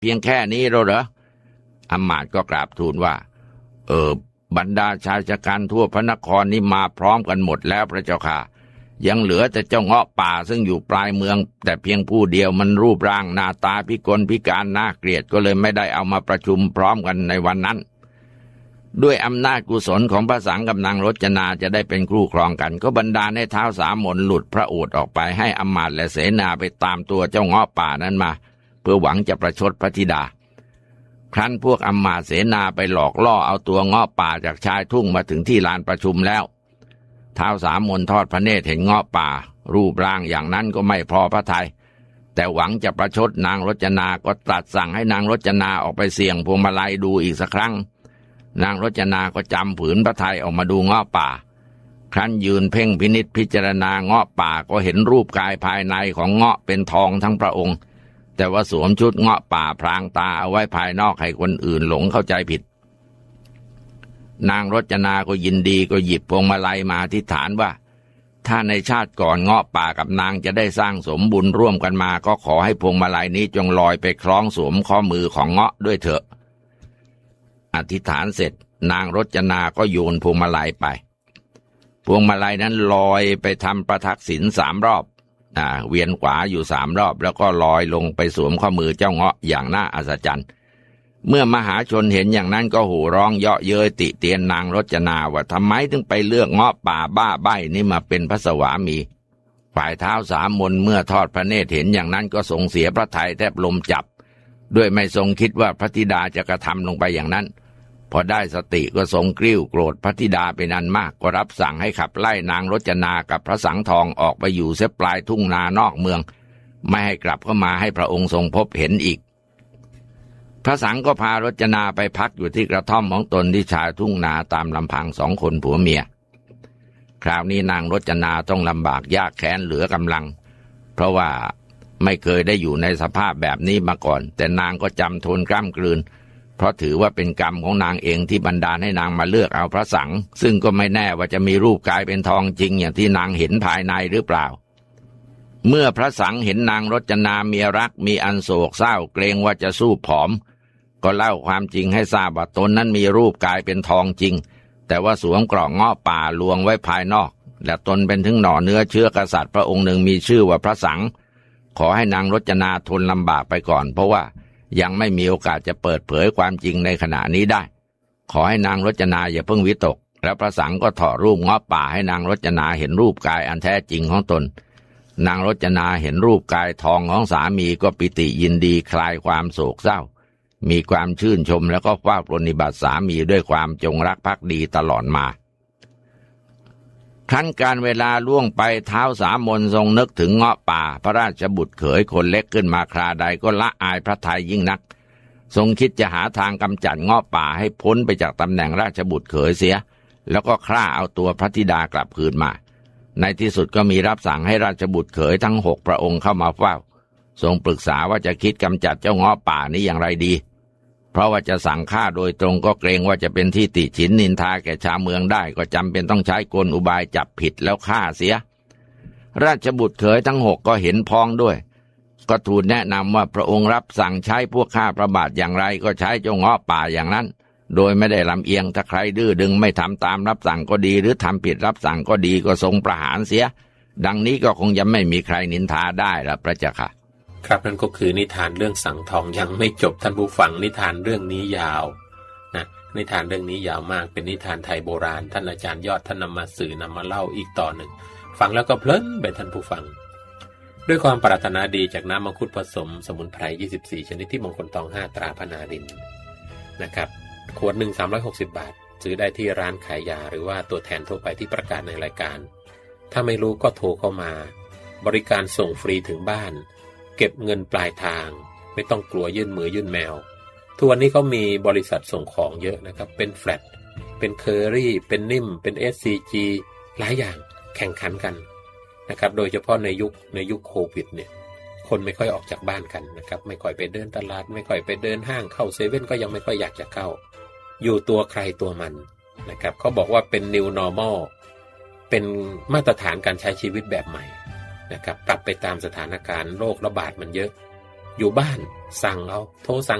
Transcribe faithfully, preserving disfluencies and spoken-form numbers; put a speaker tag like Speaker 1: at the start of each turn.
Speaker 1: เพียงแค่นี้เหรออำมาตย์ก็กราบทูลว่าเออบรรดาชายชะกันทั่วพระนครนี้มาพร้อมกันหมดแล้วพระเจ้าค่ะยังเหลือแต่เจ้าเงาะป่าซึ่งอยู่ปลายเมืองแต่เพียงผู้เดียวมันรูปร่างหน้าตาพิกลพิการน่าเกลียดก็เลยไม่ได้เอามาประชุมพร้อมกันในวันนั้นด้วยอำนาจกุศลของพระสังกับนางรจนาจะได้เป็นคู่ครองกันก็บันดาลให้ท้าวสามนหลุดพระโอษฐ์ออกไปให้อำมาตย์และเสนาไปตามตัวเจ้าเงาะป่านั้นมาเพื่อหวังจะประชดพระธิดาครั้นพวกอำมาตย์เสนาไปหลอกล่อเอาตัวเงาะป่าจากชายทุ่งมาถึงที่ลานประชุมแล้วท้าวสามนทอดพระเนตรเห็นเงาะป่ารูปร่างอย่างนั้นก็ไม่พอพระทัยแต่หวังจะประชดนางรจนาก็ตรัสสั่งให้นางรจนาออกไปเสี่ยงพวงมาลัยดูอีกสักครั้งนางรจนาก็จำผืนพระทัยออกมาดูเงาะป่าครั้นยืนเพ่งพินิจพิจารณาเงาะป่าก็เห็นรูปกายภายในของเงาะเป็นทองทั้งพระองค์แต่ว่าสวมชุดเงาะป่าพรางตาเอาไว้ภายนอกให้คนอื่นหลงเข้าใจผิดนางรจนาก็ยินดีก็หยิบพวงมาลัยมาอธิษฐานว่าถ้าในชาติก่อนเงาะป่ากับนางจะได้สร้างสมบุญร่วมกันมาก็ขอให้พวงมาลัยนี้จงลอยไปคล้องสวมข้อมือของเงาะด้วยเถอะอธิษฐานเสร็จนางรจนาก็โยนพวงมาลัยไปพวงมาลัยนั้นลอยไปทำประทักษิณสามรอบอ่าเวียนขวาอยู่สามรอบแล้วก็ลอยลงไปสวมข้อมือเจ้าเงาะอย่างน่าอัศจรรย์เมื่อมหาชนเห็นอย่างนั้นก็โห่ร้องเยาะเย้ยติเตียนนางรจนาว่าทำไมถึงไปเลือกเงาะป่าบ้าใบ้นี่มาเป็นพระสวามีฝ่ายท้าวสามนเมื่อทอดพระเนตรเห็นอย่างนั้นก็ทรงเสียพระทัยแทบลมจับด้วยไม่ทรงคิดว่าพระธิดาจะกระทำลงไปอย่างนั้นพอได้สติก็ทรงกริ้วโกรธพระธิดาเป็นอันมากก็รับสั่งให้ขับไล่นางรจนากับพระสังทองออกไปอยู่เสียปลายทุ่งนานอกเมืองไม่ให้กลับเข้ามาให้พระองค์ทรงพบเห็นอีกพระสังก็พารจนาไปพักอยู่ที่กระท่อมของตนที่ชายทุ่งนาตามลำพังสองคนผัวเมียคราวนี้นางรจนาต้องลำบากยากแค้นเหลือกำลังเพราะว่าไม่เคยได้อยู่ในสภาพแบบนี้มาก่อนแต่นางก็จำทนกล้ำกลืนเพราะถือว่าเป็นกรรมของนางเองที่บันดาลให้นางมาเลือกเอาพระสังซึ่งก็ไม่แน่ว่าจะมีรูปกายเป็นทองจริงอย่างที่นางเห็นภายในหรือเปล่าเมื่อพระสังเห็นนางรจนาเมียรักมีอันโศกเศร้าเกรงว่าจะสู้ผอมก็เล่าความจริงให้ทราบว่าตนนั้นมีรูปกายเป็นทองจริงแต่ว่าสวมกรอกเงาะป่าลวงไว้ภายนอกและตนเป็นถึงหน่อเนื้อเชื้อกษัตริย์พระองค์หนึ่งมีชื่อว่าพระสังขอให้นางรจนาทนลำบากไปก่อนเพราะว่ายังไม่มีโอกาสจะเปิดเผยความจริงในขณะนี้ได้ขอให้นางรจนาอย่าเพิ่งวิตกแล้วพระสังก็ถอดรูปเงาะป่าให้นางรจนาเห็นรูปกายอันแท้จริงของตนนางรจนาเห็นรูปกายทองของสามีก็ปิติยินดีคลายความโศกเศร้ามีความชื่นชมแล้วก็เฝ้าปรนนิบัติสามีด้วยความจงรักภักดีตลอดมาครั้นการเวลาล่วงไปท้าวสามนทรงนึกถึงเงาะป่าพระราชบุตรเขยคนเล็กขึ้นมาคราใดก็ละอายพระทัยยิ่งนักทรงคิดจะหาทางกำจัดเงาะป่าให้พ้นไปจากตำแหน่งราชบุตรเขยเสียแล้วก็ฆ่าเอาตัวพระธิดากลับคืนมาในที่สุดก็มีรับสั่งให้ราชบุตรเขยทั้งหกพระองค์เข้ามาเฝ้าทรงปรึกษาว่าจะคิดกำจัดเจ้าเงาะป่านี้อย่างไรดีเพราะว่าจะสั่งฆ่าโดยตรงก็เกรงว่าจะเป็นที่ติฉินนินทาแก่ชาวเมืองได้ก็จำเป็นต้องใช้กลอุบายจับผิดแล้วฆ่าเสียราชบุตรเขยทั้งหกก็เห็นพ้องด้วยก็ทูลแนะนำว่าพระองค์รับสั่งใช้พวกข้าพระบาทอย่างไรก็ใช้เจ้าเงาะป่าอย่างนั้นโดยไม่ได้ลำเอียงถ้าใครดื้อดึงไม่ทำตามรับสั่งก็ดีหรือทำผิดรับสั่งก็ดีก็ทรงประหารเสียดังนี้ก็คงจะไม่มีใครนินทาได้ละพระเจ้าค่ะ
Speaker 2: ครับนั่นก็คือนิทานเรื่องสังทองยังไม่จบท่านผู้ฟังนิทานเรื่องนี้ยาวนะนิทานเรื่องนี้ยาวมากเป็นนิทานไทยโบราณท่านอาจารย์ยอดท่านนำมาสื่อนำมาเล่าอีกต่อหนึ่งฟังแล้วก็เพลินไปท่านผู้ฟังด้วยความปรารถนาดีจากน้ำมังคุดผสมสมุนไพรยี่สิบสี่ชนิดที่มงคลตองห้าตราพนาดินนะครับขวดหนึ่งสามร้อยหกสิบบาทซื้อได้ที่ร้านขายยาหรือว่าตัวแทนทั่วไปที่ประกาศในรายการถ้าไม่รู้ก็โทรเข้ามาบริการส่งฟรีถึงบ้านเก็บเงินปลายทางไม่ต้องกลัวยื่นมือยื่นแมวทุกวันนี้เขามีบริษัทส่งของเยอะนะครับเป็นแฟลตเป็นเคอรี่เป็นนิ่มเป็น เอส ซี จี หลายอย่างแข่งขันกันนะครับโดยเฉพาะในยุคในยุคโควิดเนี่ยคนไม่ค่อยออกจากบ้านกันนะครับไม่ค่อยไปเดินตลาดไม่ค่อยไปเดินห้างเข้าเซเว่นก็ยังไม่ค่อยอยากจะเข้าอยู่ตัวใครตัวมันนะครับเขาบอกว่าเป็น New Normal เป็นมาตรฐานการใช้ชีวิตแบบใหม่นะครับปรับไปตามสถานการณ์โรคระบาดมันเยอะอยู่บ้านสั่งเอาโทรสั่ง